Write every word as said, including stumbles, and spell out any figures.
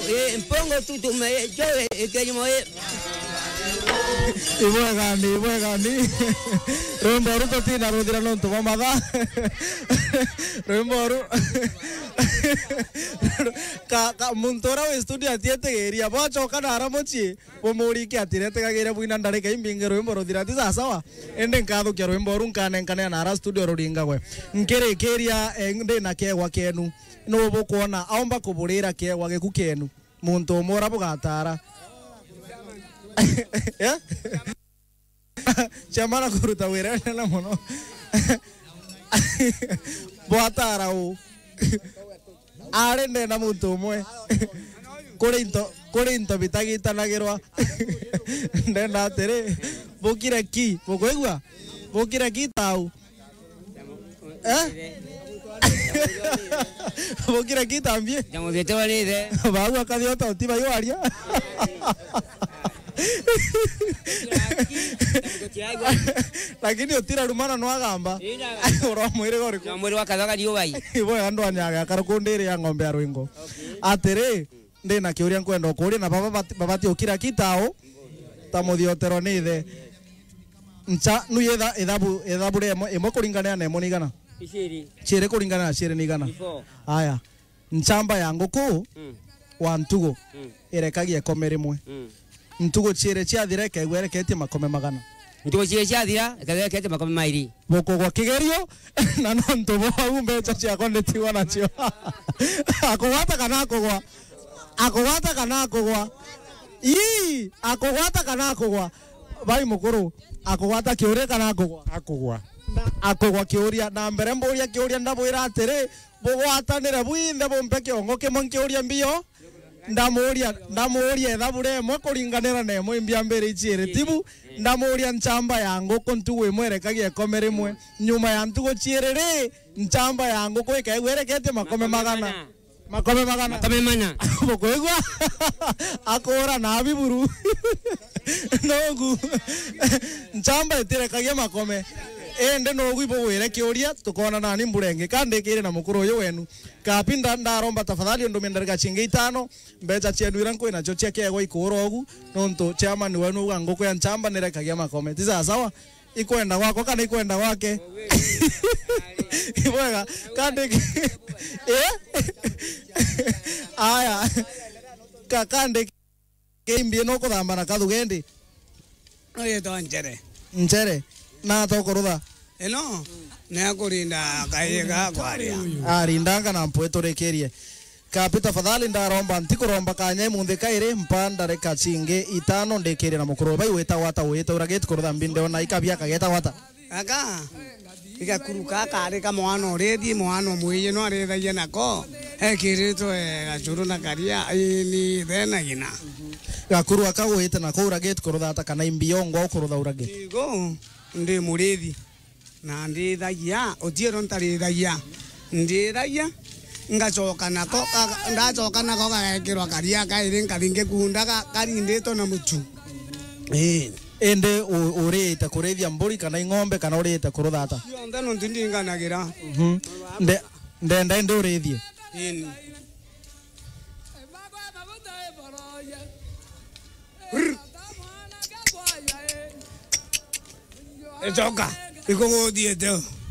e mpongo tutu me yo e que mo e Ibu gani, ibu gani. Rumboru to tina rodira non to mamada. Rumboru. Ka ka muntora we studio atiete geria bo choka nara mochi. Bo mori ki atirete ka geria buina ndare kai mbinge rumboru dirati sawa. Ende nkado kya rumboru nkane nkane nara studio rodinga we. Nkere keria ende na kegwa kenu. No bo kuona aomba kuburira kegwa geku kenu. Muntu mora bugatara. Ya? Chamana kuruta wira na mono. Boatara o. Are ndena muntu mwe. Korinto, korinto bitagita nagerwa. Ndena tere. Bokira ki, bokoigwa. Bokira ki tau. Eh? Bokira ki también. Estamos de todo de. Bagua kadiota utima yo aria. Lakini otira rumana no agamba oro mwire gori ko mwire wakathaga dio bai ibo ando anyaga karukundire ya ngombe arwingo atere ndina kiuria nkwenda kuria na baba babati okira kitao tamudiotero nithe ncha nuyetha ethabu ethabure emo kuringana na emo nigana iciri cire kuringana na cire nigana aya nchamba ya nguku wa ntugo irekagie komere mwe ntugo cire cia thire kegwere kete makome magana ntugo cire cia thira kegwere kete makome mairi boko gwa kigerio na no ntugo au mbecha cia konetiwa na cio akogwata kana akogwa akogwata kana akogwa ii akogwata kana akogwa bai mukuru akogwata kiuria kana akogwa akogwa akogwa kiuria na mbere mburia kiuria ndabwira atiri bugwatanire bwinde bumpe kiongo kimwe kiuria mbio ndamuria ndamuria ethabure mwe kuringanira na mwe mbia mbere icire tibu ndamuria nchamba yangu kontuwe mwerekagie komere mwe nyuma ya ntugo chirere nchamba yangu ko ikaigwerekete makome magana makome magana makome mana bokoigwa akora na biburu nogu nchamba itirekagie makome ende no gwibo wire kiuria tukona nani mburenge kande kire na mukuru uyu wenu kapinda ndaromba tafadhali ndo mendarika chinge itano mbecha chienu iranko ina chochia kego ikoro ogu nonto chairman wenu ngoko ya nchamba nerekagia makome tiza sawa ikwenda wako kana ikwenda wake ibwega kande eh aya ka kande kembie no kuthamba na kathugendi oye to nchere nchere na to korotha eno ne akurinda kaiga kwaria arindanga na mpweto rekerie kapita fadhali ndaromba ntikuromba kanya munde kaire mpanda reka chinge itano ndekere na mukuru bai weta wata weta urageti korotha mbinde ona ikabia kageta wata aka ika kuruka kare ka mwana redi mwana muiye no arethagia nako ekirito gacuru na karia ni thena gina gakuru akagwete na ko urageti korotha ata kana imbiongo korotha urageti igo ndi murithi na ndi thagia otiero ntari thagia ndi thagia ngacoka nako ndacoka nako gagekirwa karia kairi nkaringe kunda karindito na mutu eh ende urita kurethia mburi kana ing'ombe kana urita kurutha ata yonthe no ndinganagira mhm nde nde nde ndo urithie ini ejoka iko gothiete